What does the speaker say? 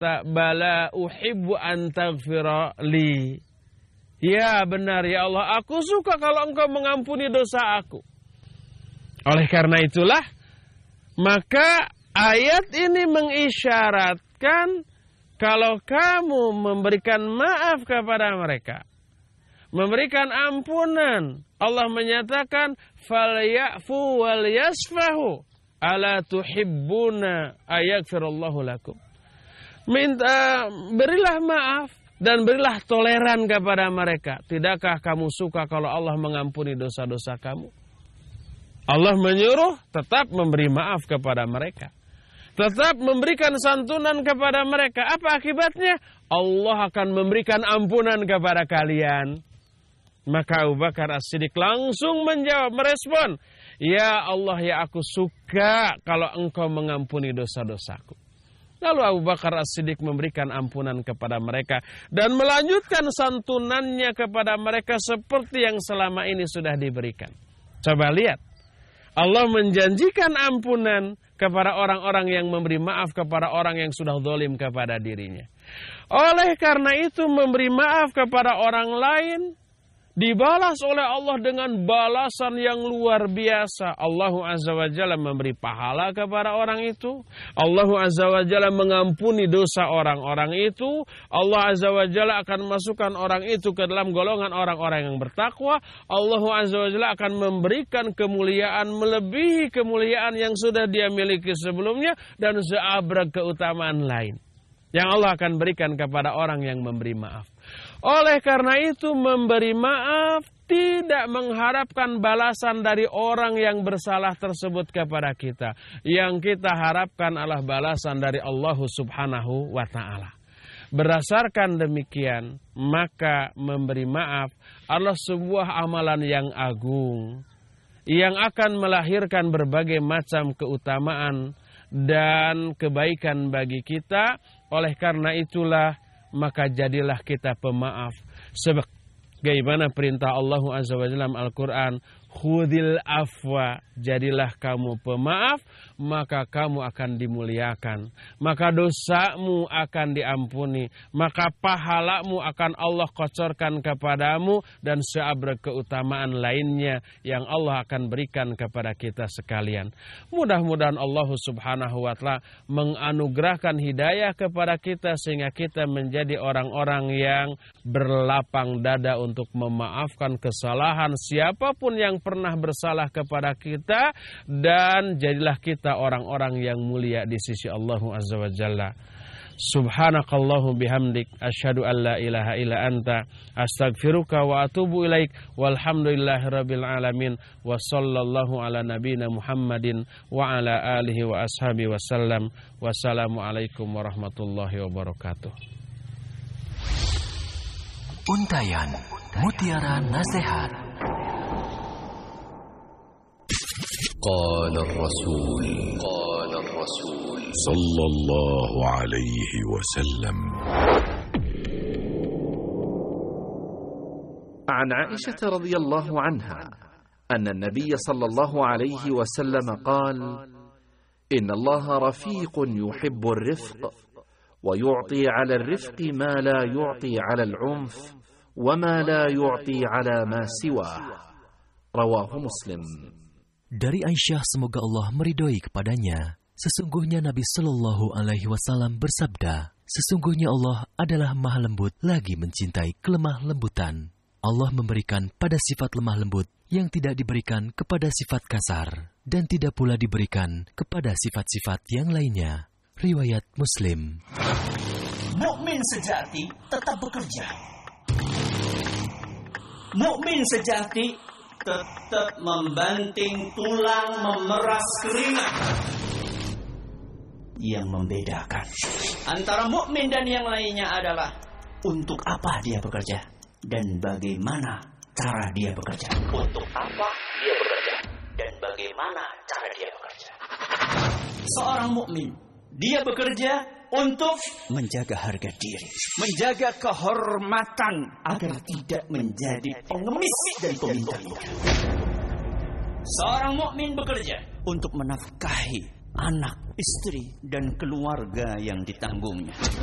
berkata, "Bala uhibbu an taghfira li." Ya benar ya Allah, aku suka kalau engkau mengampuni dosa aku. Oleh karena itulah, maka ayat ini mengisyaratkan kalau kamu memberikan maaf kepada mereka, memberikan ampunan, Allah menyatakan, "Falyafu wal yasfahu, ala tuhibbuna ayaghfirallahu lakum." Berilah maaf dan berilah toleran kepada mereka. Tidakkah kamu suka kalau Allah mengampuni dosa-dosa kamu? Allah menyuruh tetap memberi maaf kepada mereka, tetap memberikan santunan kepada mereka. Apa akibatnya? Allah akan memberikan ampunan kepada kalian. Maka Abu Bakar As-Siddiq langsung menjawab, merespon, "Ya Allah, ya aku suka kalau engkau mengampuni dosa-dosaku." Lalu Abu Bakar As-Siddiq memberikan ampunan kepada mereka dan melanjutkan santunannya kepada mereka seperti yang selama ini sudah diberikan. Coba lihat, Allah menjanjikan ampunan kepada orang-orang yang memberi maaf kepada orang yang sudah zalim kepada dirinya. Oleh karena itu, memberi maaf kepada orang lain dibalas oleh Allah dengan balasan yang luar biasa. Allah Azza wa Jalla memberi pahala kepada orang itu. Allah Azza wa Jalla mengampuni dosa orang-orang itu. Allah Azza wa Jalla akan masukkan orang itu ke dalam golongan orang-orang yang bertakwa. Allah Azza wa Jalla akan memberikan kemuliaan melebihi kemuliaan yang sudah dia miliki sebelumnya dan seabrek keutamaan lain yang Allah akan berikan kepada orang yang memberi maaf. Oleh karena itu, memberi maaf tidak mengharapkan balasan dari orang yang bersalah tersebut kepada kita. Yang kita harapkan adalah balasan dari Allah Subhanahu wa Ta'ala. Berdasarkan demikian, maka memberi maaf adalah sebuah amalan yang agung, yang akan melahirkan berbagai macam keutamaan dan kebaikan bagi kita. Oleh karena itulah, maka jadilah kita pemaaf. Sebagaimana perintah Allah Azza wa Jalla dalam Al-Quran, "Khudhil afwa", jadilah kamu pemaaf, maka kamu akan dimuliakan, maka dosamu akan diampuni, maka pahalamu akan Allah kocorkan kepadamu, dan seabrek keutamaan lainnya yang Allah akan berikan kepada kita sekalian. Mudah-mudahan Allah Subhanahu wa Ta'ala menganugerahkan hidayah kepada kita sehingga kita menjadi orang-orang yang berlapang dada untuk memaafkan kesalahan siapapun yang pernah bersalah kepada kita, dan jadilah kita orang-orang yang mulia di sisi Allah Azza wa Jalla. Subhanakallahu bihamdik, asyhadu an la ilaha illa anta, astaghfiruka wa atubu ilaik, walhamdulillahirabbil alamin, wa sallallahu ala nabiyyina Muhammadin wa ala alihi wa ashabihi wasallam. Wassalamualaikum warahmatullahi wabarakatuh. Untayan Mutiara Nasihat. قال الرسول صلى الله عليه وسلم. عن عائشة رضي الله عنها أن النبي صلى الله عليه وسلم قال: إن الله رفيق يحب الرفق، ويعطي على الرفق ما لا يعطي على العنف، وما لا يعطي على ما سواه. رواه مسلم. Dari Aisyah, semoga Allah meridhoi kepadanya, sesungguhnya Nabi Shallallahu Alaihi Wasallam bersabda, sesungguhnya Allah adalah Maha Lembut lagi mencintai kelemah lembutan. Allah memberikan pada sifat lemah lembut yang tidak diberikan kepada sifat kasar, dan tidak pula diberikan kepada sifat-sifat yang lainnya. Riwayat Muslim. Mukmin sejati tetap bekerja. Mukmin sejati tetap membanting tulang, memeras keringat. Yang membedakan antara mukmin dan yang lainnya adalah untuk apa dia bekerja dan bagaimana cara dia bekerja. Untuk apa dia bekerja dan bagaimana cara dia bekerja. Seorang mukmin, dia bekerja untuk menjaga harga diri, menjaga kehormatan agar tidak menjadi pengemis dan peminta-minta. Seorang mukmin bekerja untuk menafkahi anak, istri, dan keluarga yang ditanggungnya.